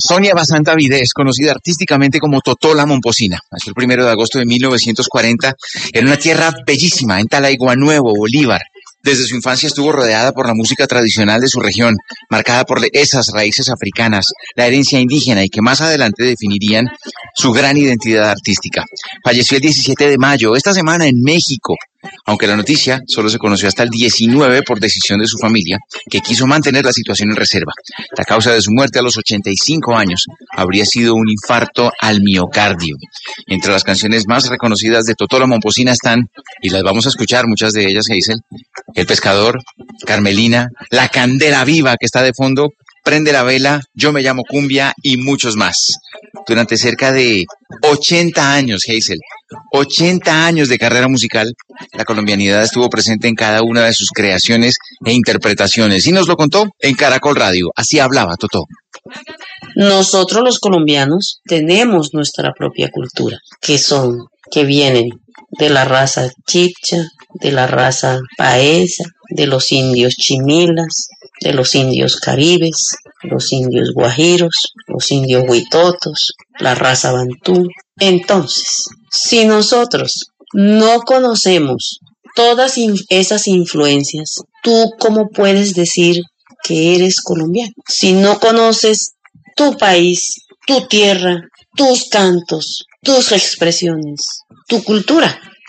Sonia Basanta Videz, conocida artísticamente como Totó la Momposina, nació el 1 de agosto de 1940 en una tierra bellísima, en Talaiguanuevo, Bolívar. Desde su infancia estuvo rodeada por la música tradicional de su región, marcada por esas raíces africanas, la herencia indígena y que más adelante definirían su gran identidad artística. Falleció el 17 de mayo, esta semana en México, aunque la noticia solo se conoció hasta el 19 por decisión de su familia, que quiso mantener la situación en reserva. La causa de su muerte a los 85 años habría sido un infarto al miocardio. Entre las canciones más reconocidas de Totó la Momposina están, y las vamos a escuchar, muchas de ellas, Hazel, El Pescador, Carmelina, La Candela Viva, que está de fondo, Prende la Vela, Yo me llamo Cumbia y muchos más. Durante cerca de 80 años, Hazel, 80 años de carrera musical, la colombianidad estuvo presente en cada una de sus creaciones e interpretaciones. Y nos lo contó en Caracol Radio. Así hablaba Totó. Nosotros los colombianos tenemos nuestra propia cultura, que vienen de la raza chibcha, de la raza paesa, de los indios chimilas, de los indios caribes, los indios guajiros, los indios huitotos, la raza bantú. Entonces, si nosotros no conocemos todas esas influencias, ¿tú cómo puedes decir que eres colombiano? Si no conoces tu país, tu tierra, tus cantos, tus expresiones, tu cultura.